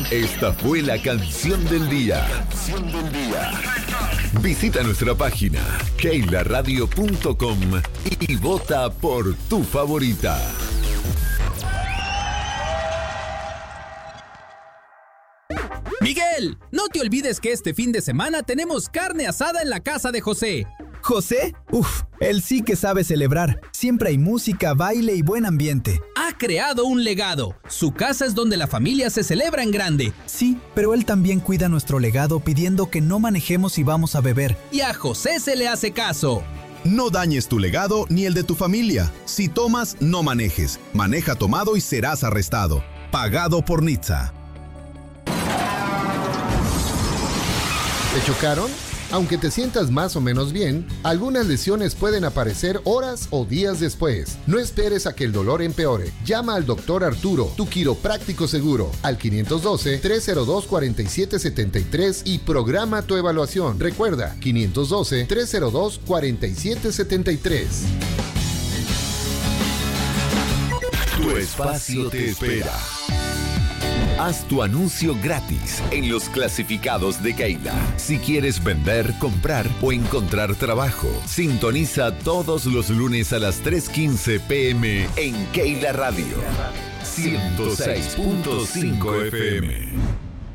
Esta fue la canción del día. Visita nuestra página keilaradio.com y vota por tu favorita. Miguel, no te olvides que este fin de semana tenemos carne asada en la casa de José. ¿José? Él sí que sabe celebrar. Siempre hay música, baile y buen ambiente. Ha creado un legado. Su casa es donde la familia se celebra en grande. Sí, pero él también cuida nuestro legado pidiendo que no manejemos si vamos a beber. Y a José se le hace caso. No dañes tu legado ni el de tu familia. Si tomas, no manejes. Maneja tomado y serás arrestado. Pagado por NHTSA. ¿Te chocaron? Aunque te sientas más o menos bien, algunas lesiones pueden aparecer horas o días después. No esperes a que el dolor empeore. Llama al Dr. Arturo, tu quiropráctico seguro, al 512-302-4773 y programa tu evaluación. Recuerda, 512-302-4773. Tu espacio te espera. Haz tu anuncio gratis en los clasificados de Keila. Si quieres vender, comprar o encontrar trabajo, sintoniza todos los lunes a las 3:15 p.m. en Keila Radio 106.5 FM.